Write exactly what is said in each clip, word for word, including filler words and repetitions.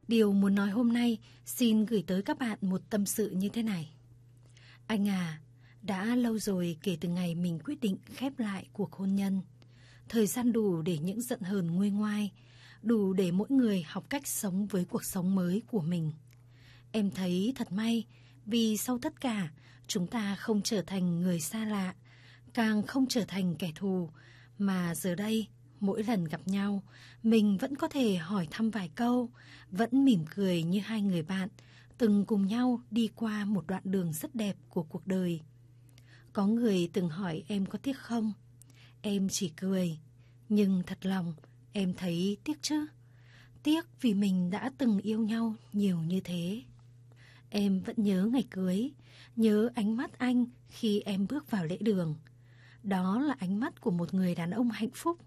Điều muốn nói hôm nay xin gửi tới các bạn một tâm sự như thế này. Anh à, đã lâu rồi kể từ ngày mình quyết định khép lại cuộc hôn nhân. Thời gian đủ để những giận hờn nguôi ngoai, đủ để mỗi người học cách sống với cuộc sống mới của mình. Em thấy thật may vì sau tất cả chúng ta không trở thành người xa lạ, càng không trở thành kẻ thù, mà giờ đây mỗi lần gặp nhau mình vẫn có thể hỏi thăm vài câu, vẫn mỉm cười như hai người bạn từng cùng nhau đi qua một đoạn đường rất đẹp của cuộc đời. Có người từng hỏi em có tiếc không? Em chỉ cười, nhưng thật lòng em thấy tiếc chứ. Tiếc vì mình đã từng yêu nhau nhiều như thế. Em vẫn nhớ ngày cưới, nhớ ánh mắt anh khi em bước vào lễ đường. Đó là ánh mắt của một người đàn ông hạnh phúc.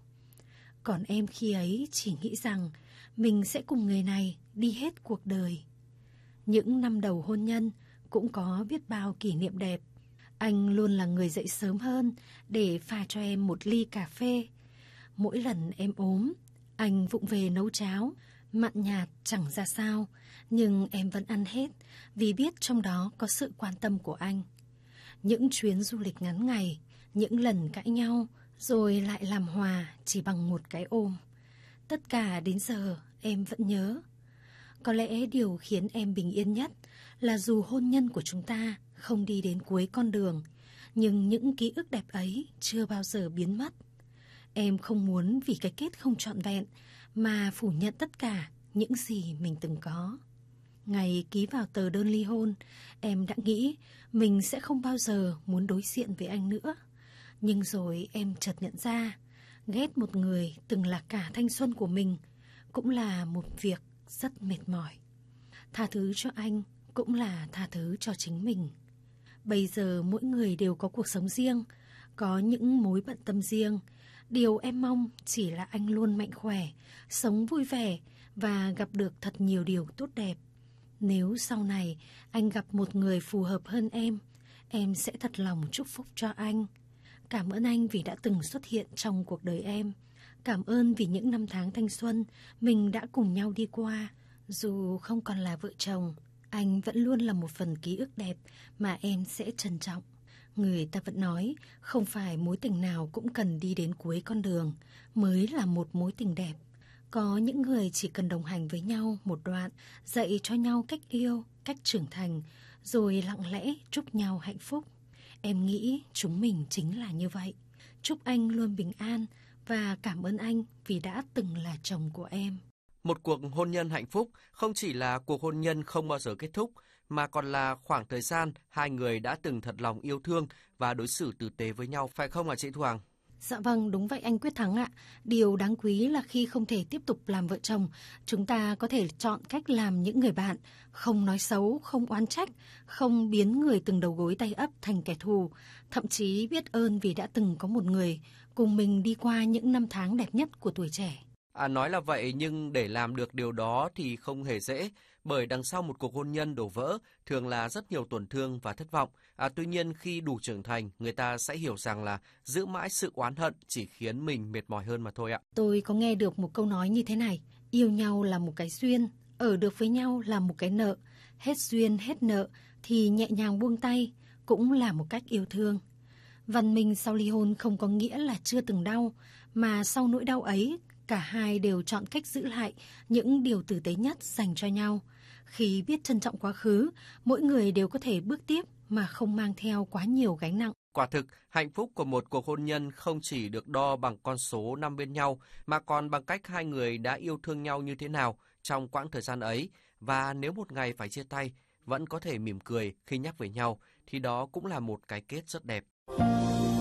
Còn em khi ấy chỉ nghĩ rằng mình sẽ cùng người này đi hết cuộc đời. Những năm đầu hôn nhân cũng có biết bao kỷ niệm đẹp. Anh luôn là người dậy sớm hơn để pha cho em một ly cà phê. Mỗi lần em ốm, anh vụng về nấu cháo, mặn nhạt chẳng ra sao, nhưng em vẫn ăn hết vì biết trong đó có sự quan tâm của anh. Những chuyến du lịch ngắn ngày, những lần cãi nhau, rồi lại làm hòa chỉ bằng một cái ôm. Tất cả đến giờ em vẫn nhớ. Có lẽ điều khiến em bình yên nhất là dù hôn nhân của chúng ta không đi đến cuối con đường, nhưng những ký ức đẹp ấy chưa bao giờ biến mất. Em không muốn vì cái kết không trọn vẹn mà phủ nhận tất cả những gì mình từng có. Ngày ký vào tờ đơn ly hôn, em đã nghĩ mình sẽ không bao giờ muốn đối diện với anh nữa. Nhưng rồi em chợt nhận ra, ghét một người từng là cả thanh xuân của mình cũng là một việc rất mệt mỏi. Tha thứ cho anh cũng là tha thứ cho chính mình. Bây giờ mỗi người đều có cuộc sống riêng, có những mối bận tâm riêng. Điều em mong chỉ là anh luôn mạnh khỏe, sống vui vẻ và gặp được thật nhiều điều tốt đẹp. Nếu sau này anh gặp một người phù hợp hơn em, em sẽ thật lòng chúc phúc cho anh. Cảm ơn anh vì đã từng xuất hiện trong cuộc đời em. Cảm ơn vì những năm tháng thanh xuân mình đã cùng nhau đi qua. Dù không còn là vợ chồng, anh vẫn luôn là một phần ký ức đẹp mà em sẽ trân trọng. Người ta vẫn nói không phải mối tình nào cũng cần đi đến cuối con đường mới là một mối tình đẹp. Có những người chỉ cần đồng hành với nhau một đoạn, dạy cho nhau cách yêu, cách trưởng thành, rồi lặng lẽ chúc nhau hạnh phúc. Em nghĩ chúng mình chính là như vậy. Chúc anh luôn bình an và cảm ơn anh vì đã từng là chồng của em. Một cuộc hôn nhân hạnh phúc không chỉ là cuộc hôn nhân không bao giờ kết thúc, mà còn là khoảng thời gian hai người đã từng thật lòng yêu thương và đối xử tử tế với nhau, phải không hả chị Thu Hằng? Dạ vâng, đúng vậy anh Quyết Thắng ạ. Điều đáng quý là khi không thể tiếp tục làm vợ chồng, chúng ta có thể chọn cách làm những người bạn, không nói xấu, không oán trách, không biến người từng đầu gối tay ấp thành kẻ thù, thậm chí biết ơn vì đã từng có một người cùng mình đi qua những năm tháng đẹp nhất của tuổi trẻ. À, nói là vậy nhưng để làm được điều đó thì không hề dễ, bởi đằng sau một cuộc hôn nhân đổ vỡ thường là rất nhiều tổn thương và thất vọng. À, tuy nhiên khi đủ trưởng thành, người ta sẽ hiểu rằng là giữ mãi sự oán hận chỉ khiến mình mệt mỏi hơn mà thôi ạ. Tôi có nghe được một câu nói như thế này, yêu nhau là một cái duyên, ở được với nhau là một cái nợ, hết duyên hết nợ thì nhẹ nhàng buông tay cũng là một cách yêu thương. Văn minh sau ly hôn không có nghĩa là chưa từng đau, mà sau nỗi đau ấy, cả hai đều chọn cách giữ lại những điều tử tế nhất dành cho nhau. Khi biết trân trọng quá khứ, mỗi người đều có thể bước tiếp mà không mang theo quá nhiều gánh nặng. Quả thực, hạnh phúc của một cuộc hôn nhân không chỉ được đo bằng con số năm bên nhau, mà còn bằng cách hai người đã yêu thương nhau như thế nào trong quãng thời gian ấy. Và nếu một ngày phải chia tay, vẫn có thể mỉm cười khi nhắc về nhau, thì đó cũng là một cái kết rất đẹp.